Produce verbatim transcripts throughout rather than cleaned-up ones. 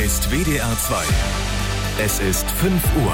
ist W D R zwei. Es ist fünf Uhr.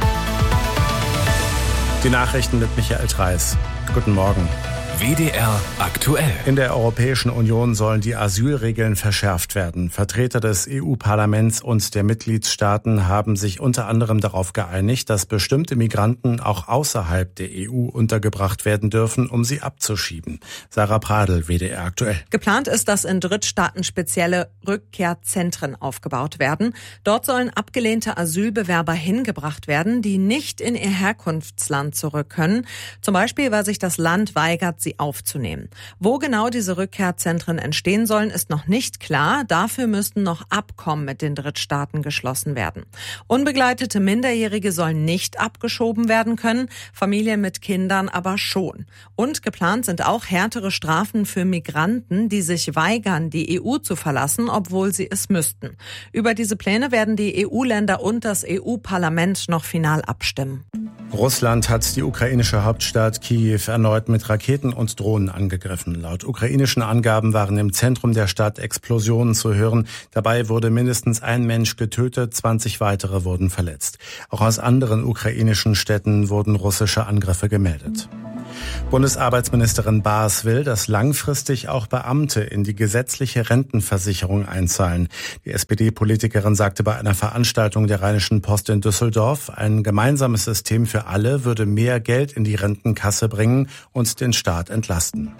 Die Nachrichten mit Michael Treis. Guten Morgen. W D R aktuell. In der Europäischen Union sollen die Asylregeln verschärft werden. Vertreter des E U-Parlaments und der Mitgliedstaaten haben sich unter anderem darauf geeinigt, dass bestimmte Migranten auch außerhalb der E U untergebracht werden dürfen, um sie abzuschieben. Sarah Pradl, W D R aktuell. Geplant ist, dass in Drittstaaten spezielle Rückkehrzentren aufgebaut werden. Dort sollen abgelehnte Asylbewerber hingebracht werden, die nicht in ihr Herkunftsland zurück können. Zum Beispiel, weil sich das Land weigert, sie aufzunehmen. Wo genau diese Rückkehrzentren entstehen sollen, ist noch nicht klar. Dafür müssten noch Abkommen mit den Drittstaaten geschlossen werden. Unbegleitete Minderjährige sollen nicht abgeschoben werden können, Familien mit Kindern aber schon. Und geplant sind auch härtere Strafen für Migranten, die sich weigern, die E U zu verlassen, obwohl sie es müssten. Über diese Pläne werden die E U-Länder und das E U-Parlament noch final abstimmen. Russland hat die ukrainische Hauptstadt Kiew erneut mit Raketen und Drohnen angegriffen. Laut ukrainischen Angaben waren im Zentrum der Stadt Explosionen zu hören. Dabei wurde mindestens ein Mensch getötet, zwanzig weitere wurden verletzt. Auch aus anderen ukrainischen Städten wurden russische Angriffe gemeldet. Bundesarbeitsministerin Baas will, dass langfristig auch Beamte in die gesetzliche Rentenversicherung einzahlen. Die S P D-Politikerin sagte bei einer Veranstaltung der Rheinischen Post in Düsseldorf, ein gemeinsames System für alle würde mehr Geld in die Rentenkasse bringen und den Staat entlasten.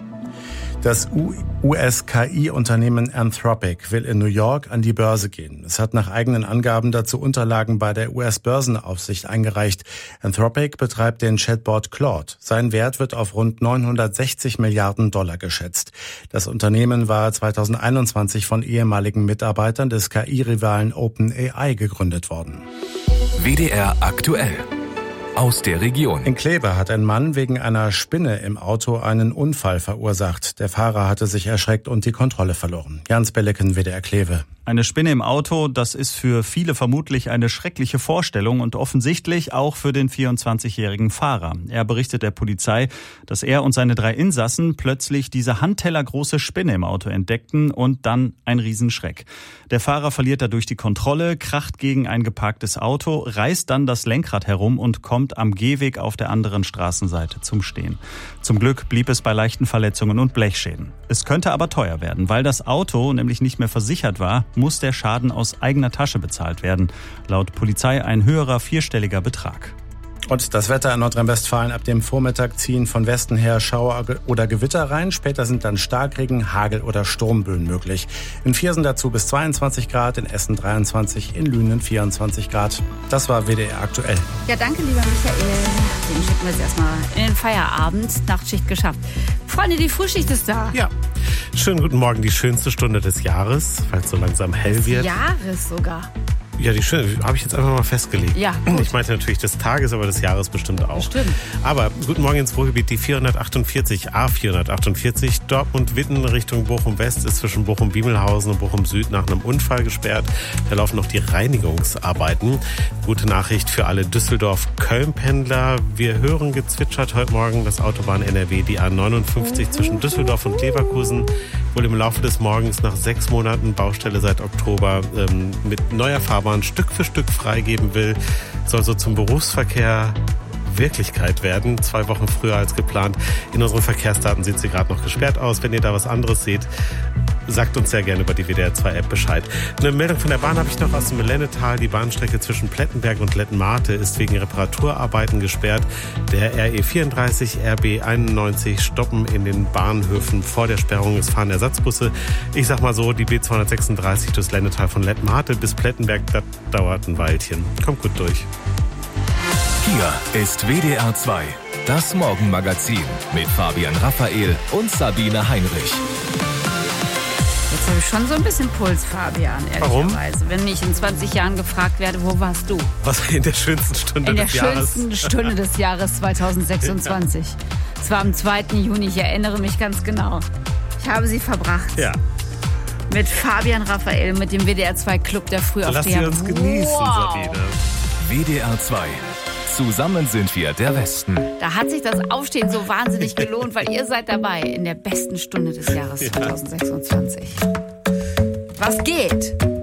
Das U S-K I-Unternehmen Anthropic will in New York an die Börse gehen. Es hat nach eigenen Angaben dazu Unterlagen bei der U S-Börsenaufsicht eingereicht. Anthropic betreibt den Chatbot Claude. Sein Wert wird auf rund neunhundertsechzig Milliarden Dollar geschätzt. Das Unternehmen war zweitausendeinundzwanzig von ehemaligen Mitarbeitern des K I-Rivalen OpenAI gegründet worden. W D R aktuell. Aus der Region. In Kleve hat ein Mann wegen einer Spinne im Auto einen Unfall verursacht. Der Fahrer hatte sich erschreckt und die Kontrolle verloren. Jans Belleken, W D R Kleve. Eine Spinne im Auto, das ist für viele vermutlich eine schreckliche Vorstellung und offensichtlich auch für den vierundzwanzigjährigen Fahrer. Er berichtet der Polizei, dass er und seine drei Insassen plötzlich diese handtellergroße Spinne im Auto entdeckten und dann ein Riesenschreck. Der Fahrer verliert dadurch die Kontrolle, kracht gegen ein geparktes Auto, reißt dann das Lenkrad herum und kommt am Gehweg auf der anderen Straßenseite zum Stehen. Zum Glück blieb es bei leichten Verletzungen und Blechschäden. Es könnte aber teuer werden, weil das Auto nämlich nicht mehr versichert war, muss der Schaden aus eigener Tasche bezahlt werden. Laut Polizei ein höherer vierstelliger Betrag. Und das Wetter in Nordrhein-Westfalen: ab dem Vormittag ziehen von Westen her Schauer oder Gewitter rein. Später sind dann Starkregen, Hagel oder Sturmböen möglich. In Viersen dazu bis zweiundzwanzig Grad, in Essen dreiundzwanzig, in Lünen vierundzwanzig Grad. Das war W D R aktuell. Ja, danke, lieber Michael. Den schicken wir jetzt erstmal in den Feierabend. Nachtschicht geschafft. Freunde, die Frühschicht ist da. Ja. Schönen guten Morgen, die schönste Stunde des Jahres, weil es so langsam hell wird. Des Jahres sogar. Ja, die schöne, habe ich jetzt einfach mal festgelegt. Ja, gut. Ich meinte natürlich des Tages, aber des Jahres bestimmt auch. Bestimmt. Aber guten Morgen ins Ruhrgebiet, die vierhundertachtundvierzig, A vierhundertachtundvierzig, Dortmund-Witten Richtung Bochum-West ist zwischen Bochum-Biemelhausen und Bochum-Süd nach einem Unfall gesperrt. Da laufen noch die Reinigungsarbeiten. Gute Nachricht für alle Düsseldorf-Köln-Pendler. Wir hören gezwitschert heute Morgen, das Autobahn N R W, die A neunundfünfzig zwischen Düsseldorf und Leverkusen, wohl im Laufe des Morgens nach sechs Monaten Baustelle seit Oktober ähm, mit neuer Fahrbahn Stück für Stück freigeben will, soll so zum Berufsverkehr Wirklichkeit werden, zwei Wochen früher als geplant. In unseren Verkehrsdaten sieht sie gerade noch gesperrt aus. Wenn ihr da was anderes seht, sagt uns sehr gerne über die W D R zwei App Bescheid. Eine Meldung von der Bahn habe ich noch aus dem Mellennetal. Die Bahnstrecke zwischen Plettenberg und Lettenmate ist wegen Reparaturarbeiten gesperrt. Der R E vierunddreißig, R B einundneunzig stoppen in den Bahnhöfen vor der Sperrung. Es fahren Ersatzbusse. Ich sag mal so, die B zweihundertsechsunddreißig durchs Lennetal von Lettenmate bis Plettenberg, das dauert ein Weilchen. Kommt gut durch. Hier ist W D R zwei, das Morgenmagazin mit Fabian Raphael und Sabine Heinrich. Jetzt habe ich schon so ein bisschen Puls, Fabian, ehrlicherweise. Warum? Wenn ich in zwanzig Jahren gefragt werde, wo warst du? Was in der schönsten Stunde in des Jahres? In der schönsten Stunde des Jahres zweitausendsechsundzwanzig. Es war am zweiten Juni, ich erinnere mich ganz genau. Ich habe sie verbracht. Ja. Mit Fabian Raphael, mit dem W D R zwei Club der Frühaufsteher. Lass sie uns genießen, wow. Sabine. W D R zwei. Zusammen sind wir der Westen. Da hat sich das Aufstehen so wahnsinnig gelohnt, weil ihr seid dabei in der besten Stunde des Jahres zweitausendsechsundzwanzig. Was geht?